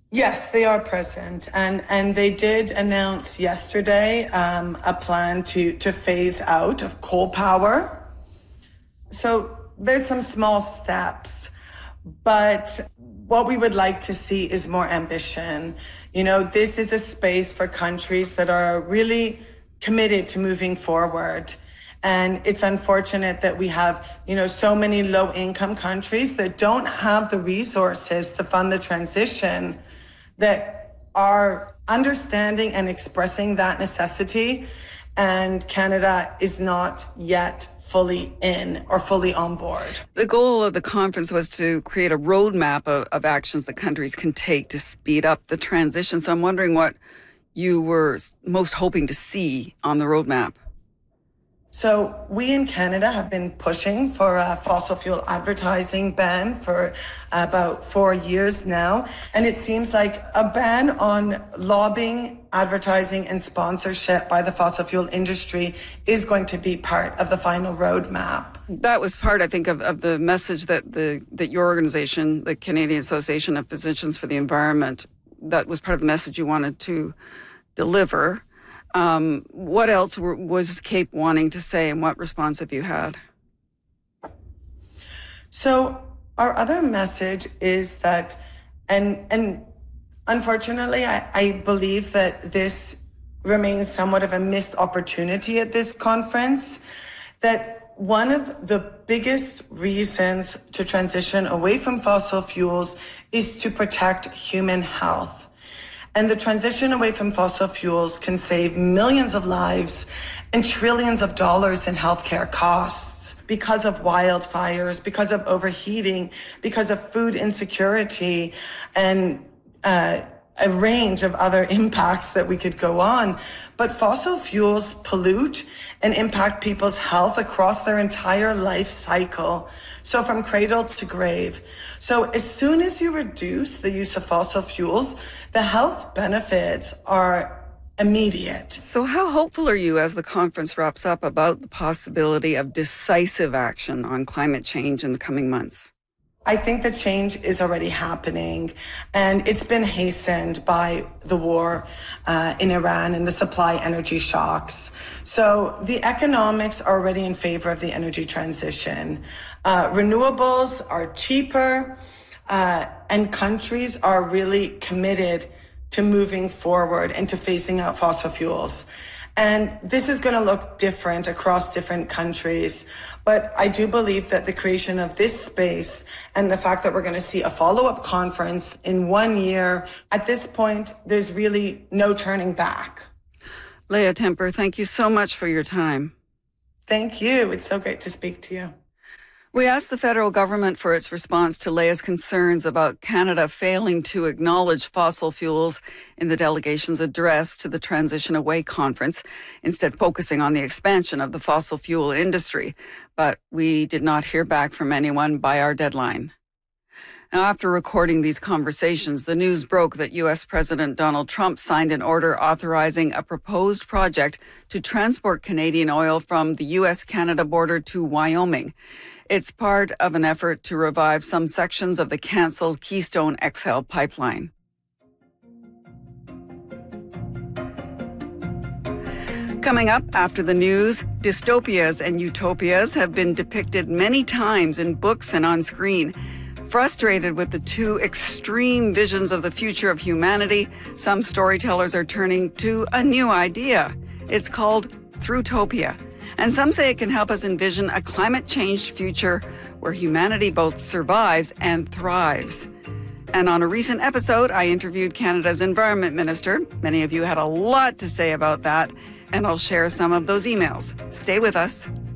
Yes, they are present, and they did announce yesterday a plan to phase out of coal power. So there's some small steps, but what we would like to see is more ambition. You know, this is a space for countries that are really committed to moving forward. And it's unfortunate that we have, so many low income countries that don't have the resources to fund the transition, that are understanding and expressing that necessity. And Canada is not yet fully in or fully on board. The goal of the conference was to create a roadmap of actions that countries can take to speed up the transition. So I'm wondering what you were most hoping to see on the roadmap. So we in Canada have been pushing for a fossil fuel advertising ban for about 4 years now. And it seems like a ban on lobbying, advertising and sponsorship by the fossil fuel industry is going to be part of the final roadmap. That was part, I think, of the message that your organization, the Canadian Association of Physicians for the Environment, that was part of the message you wanted to deliver. What else was CAPE wanting to say, and what response have you had? So our other message is that, and unfortunately, I believe that this remains somewhat of a missed opportunity at this conference, that one of the biggest reasons to transition away from fossil fuels is to protect human health. And the transition away from fossil fuels can save millions of lives and trillions of dollars in healthcare costs because of wildfires, because of overheating, because of food insecurity, and a range of other impacts that we could go on. But fossil fuels pollute and impact people's health across their entire life cycle. So from cradle to grave. So as soon as you reduce the use of fossil fuels, the health benefits are immediate. So how hopeful are you as the conference wraps up about the possibility of decisive action on climate change in the coming months? I think the change is already happening, and it's been hastened by the war in Iran and the supply energy shocks. So the economics are already in favor of the energy transition. Renewables are cheaper, and countries are really committed to moving forward and to phasing out fossil fuels. And this is going to look different across different countries. But I do believe that the creation of this space and the fact that we're going to see a follow-up conference in 1 year, at this point, there's really no turning back. Leah Temper, thank you so much for your time. Thank you. It's so great to speak to you. We asked the federal government for its response to Leah's concerns about Canada failing to acknowledge fossil fuels in the delegation's address to the Transition Away conference, instead focusing on the expansion of the fossil fuel industry. But we did not hear back from anyone by our deadline. Now, after recording these conversations, the news broke that U.S. President Donald Trump signed an order authorizing a proposed project to transport Canadian oil from the U.S.-Canada border to Wyoming. It's part of an effort to revive some sections of the canceled Keystone XL pipeline. Coming up after the news, dystopias and utopias have been depicted many times in books and on screen. Frustrated with the two extreme visions of the future of humanity, some storytellers are turning to a new idea. It's called Throughtopia. And some say it can help us envision a climate-changed future where humanity both survives and thrives. And on a recent episode, I interviewed Canada's Environment Minister. Many of you had a lot to say about that, and I'll share some of those emails. Stay with us.